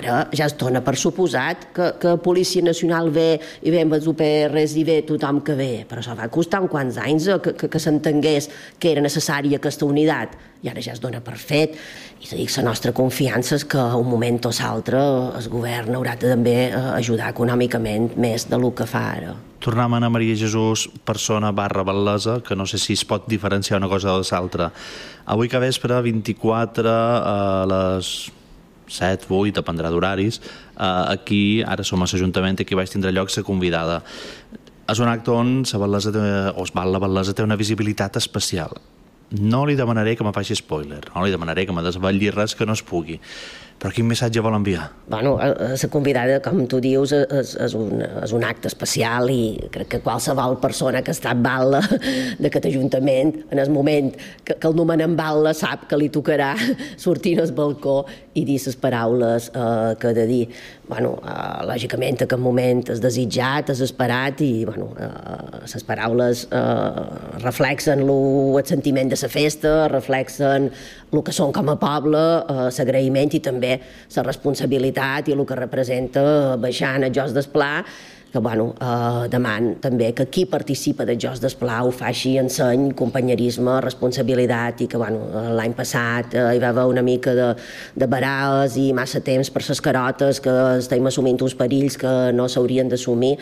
ara ja es dona per suposat que Policia Nacional ve i ve amb els UPRs i ve tothom que ve, però això va costar uns quants anys que s'entengués que era necessària aquesta unitat, i ara ja es dona per fet. I te dic, la nostra confiança és que un moment o l'altre el govern haurà de també ajudar econòmicament més del que fa ara. Tornem a Ana Maria Jesús, persona / batllessa, que no sé si es pot diferenciar una cosa de l'altra. Avui que vespre, 24 a les 7, 8, dependrà d'horaris, aquí, ara som a l'Ajuntament, aquí vaig tindre lloc la convidada. És un acte on la batllessa té una visibilitat especial. No li demanaré que me faci spoiler, no li demanaré que me desvetlli res que no es pugui, però quin missatge vol enviar? Bueno, la convidada, com tu dius, és un acte especial, i crec que qualsevol persona que ha estat batlle d'aquest Ajuntament, en el moment que el nomenem batlle, sap que li tocarà sortir al balcó i dir les paraules que ha de dir. Bueno, lògicament, en aquest moment és desitjat, és esperat, i les paraules reflexen el sentiment de la festa, reflexen el que són com a poble, l'agraïment i també la responsabilitat i el que representa baixar en els Jocs d'Esplà, que deman també que qui participa dels Jocs d'Esplà ho faci amb seny, companyerisme, responsabilitat, i que l'any passat hi va haver una mica de baraes i massa temps per les carotes, que estem assumint uns perills que no s'haurien d'assumir,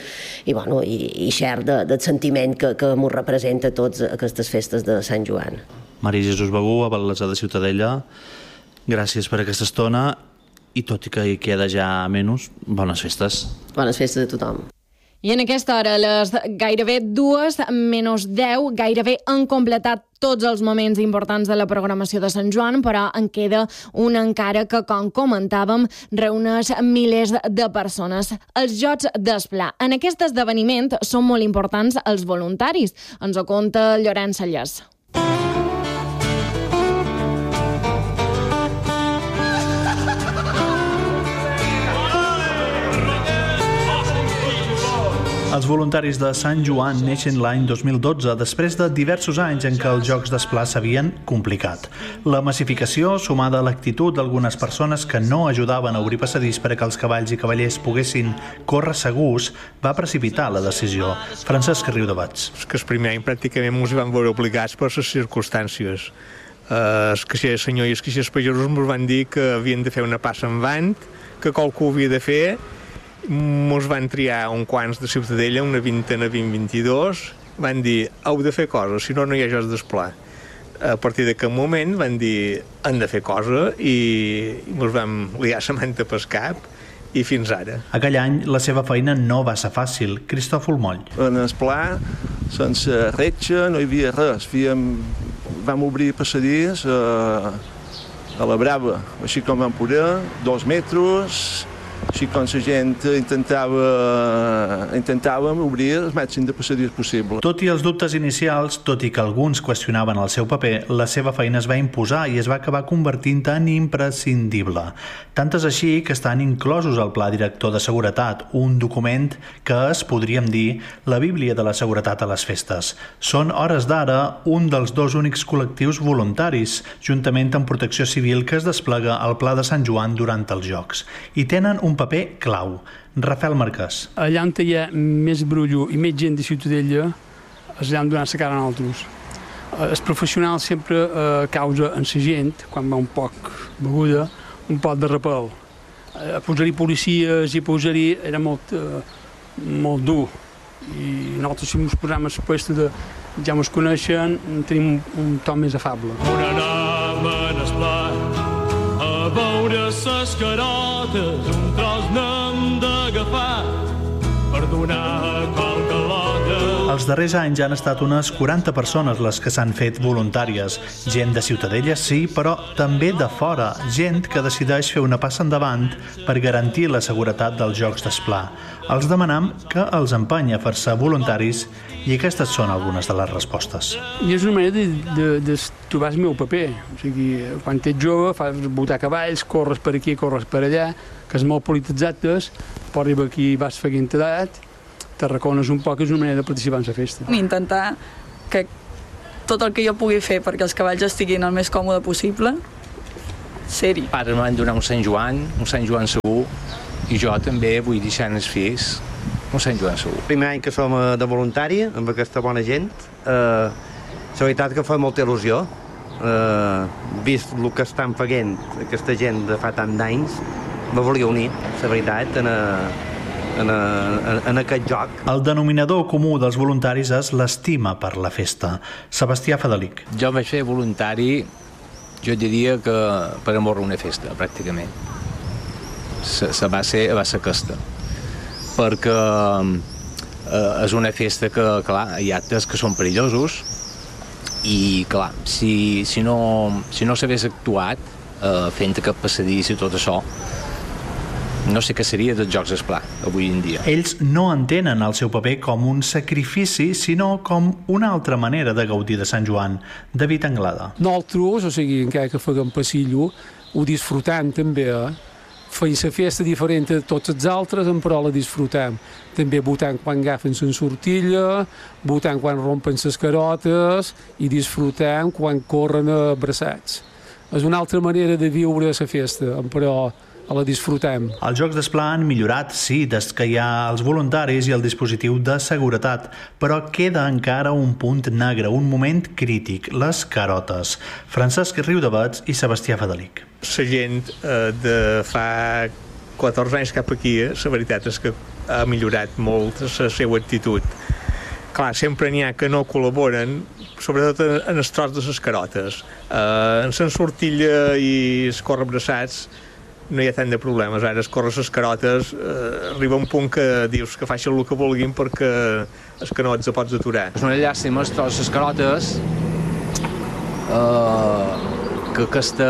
i xert del sentiment que m'ho representa tots aquestes festes de Sant Joan. Maria Jesús Begú, batllessa de Ciutadella, gràcies per aquesta estona, i tot i que hi queda ja menys, bones festes. Bones festes a tothom. I en aquesta hora, les gairebé 2:10, gairebé han completat tots els moments importants de la programació de Sant Joan, però en queda un encara que, com comentàvem, reuneix milers de persones. Els Jocs d'Esplà. En aquest esdeveniment són molt importants els voluntaris. Ens ho conta Llorenç Sallés. Els voluntaris de Sant Joan neixen l'any 2012, després de diversos anys en què els Jocs d'Esplà s'havien complicat. La massificació, sumada a l'actitud d'algunes persones que no ajudaven a obrir passadís per a que els cavalls i cavallers poguessin córrer segurs, va precipitar la decisió. Francesc Riudabats. Que el primer any pràcticament ens van veure obligats per les circumstàncies. Els caixers senyor i els caixers pagesos ens van dir que havien de fer una passa endavant, que qualcú havia de fer. Ens van triar uns quants de Ciutadella, una vintena, 20-22, van dir, heu de fer coses, si no, no hi ha Jocs d'Esplà. A partir d'aquest moment van dir, hem de fer cosa, i ens vam liar la manta pel cap, i fins ara. Aquell any la seva feina no va ser fàcil. Cristòfol Moll. En Esplà, sense retxa, no hi havia res. Vam obrir passadís a la brava, així com vam poder, 2 metres, així com la gent intentàvem obrir el màxim de passadís possible. Tot i els dubtes inicials, tot i que alguns qüestionaven el seu paper, la seva feina es va imposar i es va acabar convertint en imprescindible. Tant és així que estan inclosos al Pla Director de Seguretat, un document que és, podríem dir, la Bíblia de la seguretat a les festes. Són, hores d'ara, un dels 2 únics col·lectius voluntaris, juntament amb Protecció Civil, que es desplega al Pla de Sant Joan durant els Jocs. I tenen un paper clau. Rafael Marquès. Allà on hi ha més brullo i més gent de Ciutadella, allà han donat la cara a nosaltres. El professional sempre causa en la gent, quan va un poc beguda, un poc de repel. Posar-hi policies i posar-hi era molt dur. I nosaltres, si ens posem a la puesta de ja ens coneixen, tenim un to més afable. A veure ses carotes, un tros n'hem d'agafar per donar qualque lota. Els darrers anys han estat unes 40 persones les que s'han fet voluntàries. Gent de Ciutadella, sí, però també de fora. Gent que decideix fer una passa endavant per garantir la seguretat dels Jocs d'Esplà. Els demanam que els empeny a fer-se voluntaris i aquestes són algunes de les respostes. I és una manera de trobar el meu paper. O sigui, quan ets jove, fas botar cavalls, corres per aquí, corres per allà, que és molt polititzat, però arriba aquí, vas fent edat, te recones un poc, és una manera de participar en la festa. Intentar que tot el que jo pugui fer perquè els cavalls estiguin el més còmode possible, ser-hi. Ara m'han donat un Sant Joan segur, i jo també vull deixar els fills un Sant Joan segur. Primer any que som de voluntari amb aquesta bona gent, la veritat que fa molta il·lusió, vist el que estan fent aquesta gent de fa tant d'anys, me volia unir, la veritat, en aquest joc. El denominador comú dels voluntaris és l'estima per la festa. Sebastià Fadelic. Jo vaig fer voluntari, jo diria que per amor a una festa, pràcticament. Va ser aquesta. Perquè és una festa que, clar, hi ha actes que són perillosos i, clar, si no s'hagués actuat fent aquest passadís i tot això, no sé què seria dels Jocs Esplà avui en dia. Ells no entenen el seu paper com un sacrifici, sinó com una altra manera de gaudir de Sant Joan. David Anglada. Nosaltres, o sigui, encara que fem passillo, ho disfrutem també, feim la festa diferent de tots els altres, però la disfrutem. També votem quan agafen la sortilla, votem quan rompen les carotes i disfrutem quan corren abraçats. És una altra manera de viure la festa, però la disfrutem. Els Jocs d'Esplà han millorat, sí, des que hi ha els voluntaris i el dispositiu de seguretat, però queda encara un punt negre, un moment crític, les carotes. Francesc Riudavets i Sebastià Fadelic. La gent de fa 14 anys cap aquí, la veritat és que ha millorat molt la seva actitud. Clar, sempre n'hi ha que no col·laboren, sobretot en els tros de les carotes. En la sortilla i els correbraçats no hi ha tant de problemes. Ara, es córrer les carotes, arriba un punt que dius que facin el que vulguin perquè és que no et pots aturar. És una llàstima, totes les carotes, que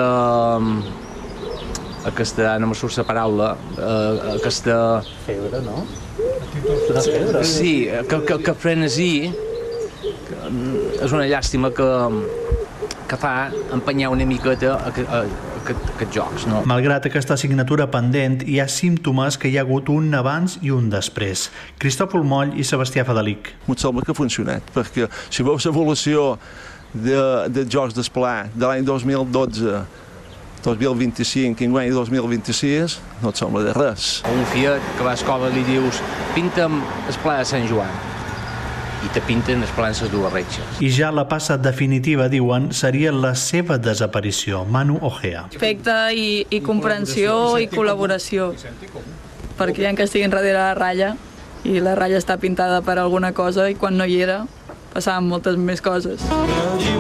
aquesta, no me surt la paraula, aquesta... Febre, no? Sí, que frenesí és una llàstima que fa empenyar una miqueta aquests jocs, no? Malgrat aquesta assignatura pendent, hi ha símptomes que hi ha hagut un abans i un després. Cristòfol Moll i Sebastià Fadelic. Em sembla que ha funcionat, perquè si veus l'evolució dels Jocs d'Esplà de l'any 2012, 2025 i enguany 2026, no et sembla de res. A un fiat que va a escola li dius pinta'm el Pla de Sant Joan i te pinten les plances dues retxes. I ja la passa definitiva, diuen, seria la seva desaparició. Manu Ojea. Respecte i comprensió i col·laboració, perquè hi ha que estiguin darrere la ratlla i la ratlla està pintada per alguna cosa i quan no hi era passaven moltes més coses.